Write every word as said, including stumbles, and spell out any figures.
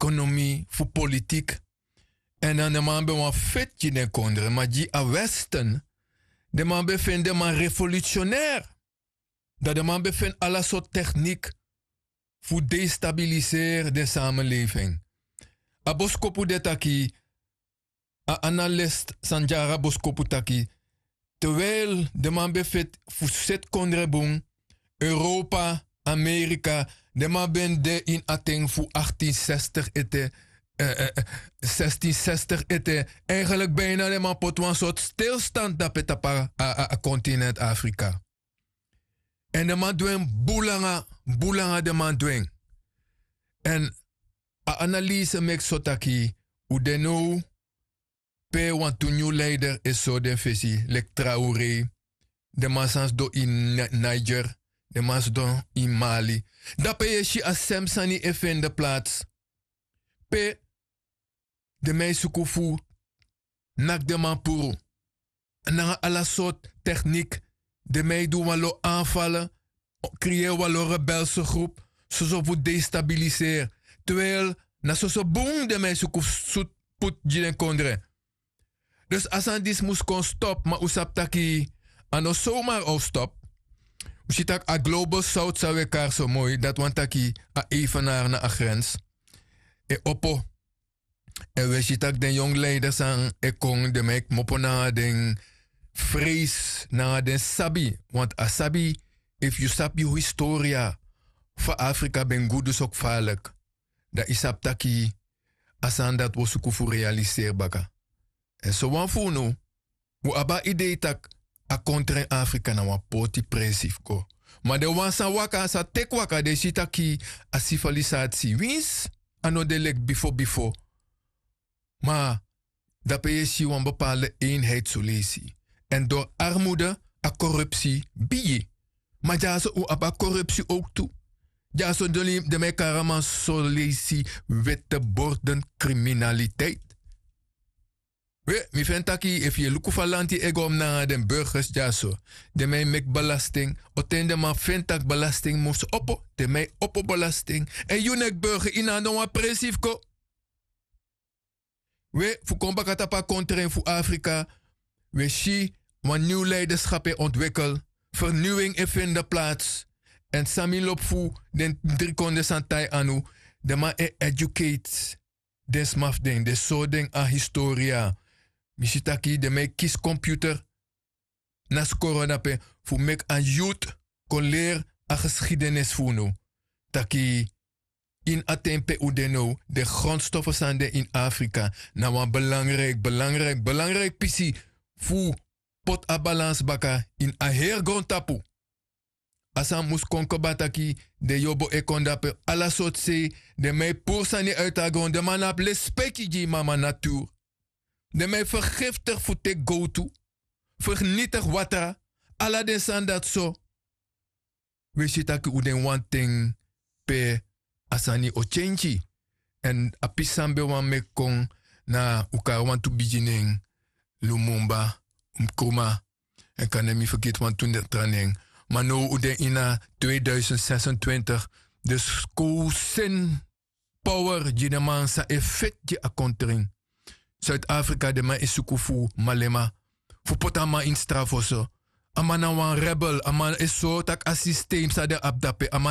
economie, voor politiek. En dan de man ben een fetje in kondre, maar die a Westen, de man bevindt de man revolutionair. Dat de man bevindt alle soort techniek voor destabiliseren de samenleving. A boskopu de taki, a analist Sanjara boskopu taki, terwijl de man bevindt voor zet kondre boom, Europa, Amerika, de man ben de in ateng voor achttien zestig ete, uh, uh, zestien zestig ete, eigenlijk bijna de man pot een soort stilstand dat het op a continent Afrika. En de man doen boelanga, boelanga de man doen. En a analyse mek sotaki, u de nou, pe want toen nieuw leider is zo den visie, lek Traoré, de man sans do in Niger, de man do in Mali. Dat pe je si a semsani even de plaats. Pe de mij sukufu, nak de man puru. En dan alle soort techniek, de mij doen wallo aanvallen, creëer wallo rebelse groep, zo zo voor destabiliseren. Terwijl, na zo zo boom de mij sukufu put jinen kondre. Dus als aan dit moest kon stop, maar usap taki, aan zomaar al stop. U ziet dat a Global South zou elkaar zo mooi, dat want taki a evenaar na a grens. E oppo. En we zien dat de jong leiders aan e kong de mek mopo na den vrees na den sabi. Want a sabi, if you sap je historia, voor Afrika ben goed dus ook vaarlijk. Dat is ap taki, asan dat we zoeken voor realiseer baka. En zo wan voor nu, we aba idee tak a kontre Afrika na wan poti presief ko. Maar de wan sa waka, sa tek waka, de sitaki a civilisatie wins, ano de lek bifo bifo. Maar dat pe je si wan bepaalde eenheid zo lesi. En door armoede, a corruptie, biye. Maar ja, zo u aba corruptie ook toe. Ja, zo de, de mij karaman zo lesi, witte borden, criminaliteit. We, mi vind taki, if je luku falanti egom na den burgers, ja zo. De mij mek belasting, otende man vind tak belasting moest oppo, de mij oppo belasting. En junek burger ina no wa presief ko. We, fu komba katapa kontrein fu Afrika, we si, wan nieuw leiderschap ontwikkel, vernieuwing in vinden plaats. En sami lop fu, den drie konde santai anu, de man e educate, des maf ding, de so ding a historia. Misitaki de mij kies computer. Nas corona pe voor mek aan youth kon leer a geschiedenis voelen. Taki in atempe udeno de grondstoffen zijn de in Afrika. Nou een belangrijk, belangrijk, belangrijk pisi voor pot a balans baka in a heer grondtapu. Asan mus konkobataki de yobo ekondape ala soort se de mij poursani uit a grond de man ap lespeki ji mama natuur. De mij vergiftig voor te go to. Vernietig water. Alla den san dat zo. We zitten u den one thing pe asani o change. En apisambe wan me kong na uka want to beginning Lumumba, Nkrumah. En kan hem niet vergeten want toen de training. Maar nu u den ina tweeduizend zesentwintig. De schoolsin power jineman sa effect je akontering. Zuid-Afrika de man is sukufu malema. Fu potama in strafoso. Amana wan rebel. Amana is zo tak a systeem sa de abdape.